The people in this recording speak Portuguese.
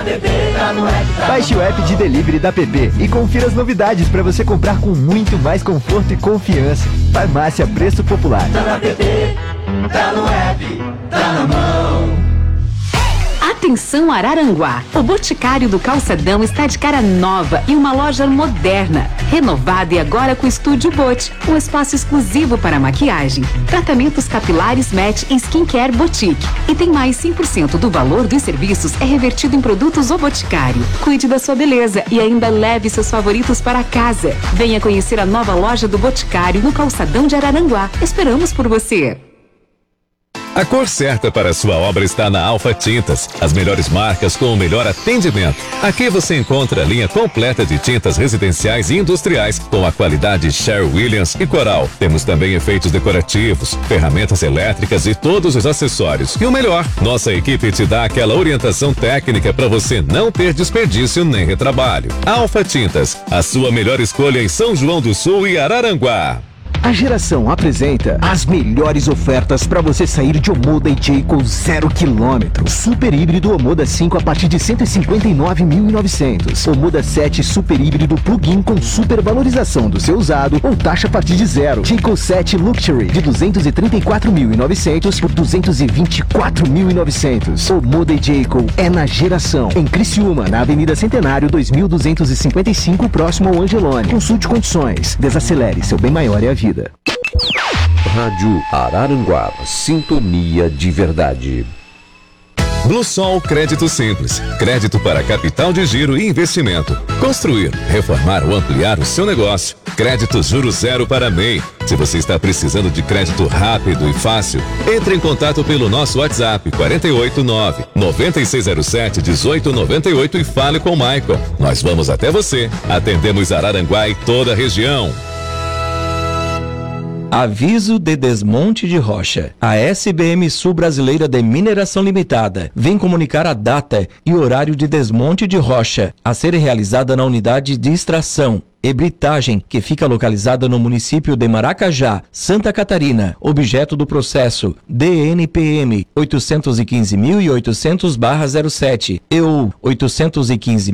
Baixe o app de delivery da PP e confira as novidades para você comprar com muito mais conforto e confiança. Farmácia Preço Popular. Tá na PP, tá no app, tá na mão. Atenção Araranguá, o Boticário do Calçadão está de cara nova e uma loja moderna, renovada e agora com Estúdio Bot, um espaço exclusivo para maquiagem, tratamentos capilares Match e Skincare Boutique. E tem mais 100% do valor dos serviços é revertido em produtos O Boticário. Cuide da sua beleza e ainda leve seus favoritos para casa. Venha conhecer a nova loja do Boticário no Calçadão de Araranguá. Esperamos por você. A cor certa para a sua obra está na Alfa Tintas. As melhores marcas com o melhor atendimento. Aqui você encontra a linha completa de tintas residenciais e industriais com a qualidade Sherwin-Williams e Coral. Temos também efeitos decorativos, ferramentas elétricas e todos os acessórios. E o melhor, nossa equipe te dá aquela orientação técnica para você não ter desperdício nem retrabalho. Alfa Tintas, a sua melhor escolha em São João do Sul e Araranguá. A Geração apresenta as melhores ofertas para você sair de Omoda e Jayco 0 km. Super híbrido Omoda 5 a partir de 159.900. Omoda 7 super híbrido plug-in com super valorização do seu usado ou taxa a partir de zero. Jayco 7 Luxury de 234.900 por 224.900. Omoda e Jayco é na Geração. Em Criciúma, na Avenida Centenário 2255, próximo ao Angelone. Consulte condições. Desacelere, seu bem maior é a vida. Rádio Araranguá, sintonia de verdade. Bluesol Crédito Simples. Crédito para capital de giro e investimento. Construir, reformar ou ampliar o seu negócio. Crédito juros zero para MEI. Se você está precisando de crédito rápido e fácil, entre em contato pelo nosso WhatsApp 489-9607-1898 e fale com o Michael. Nós vamos até você. Atendemos Araranguá e toda a região. Aviso de desmonte de rocha. A SBM Sul Brasileira de Mineração Limitada vem comunicar a data e horário de desmonte de rocha a ser realizada na unidade de extração e britagem, que fica localizada no município de Maracajá, Santa Catarina, objeto do processo DNPM 815.800/07 e ou 815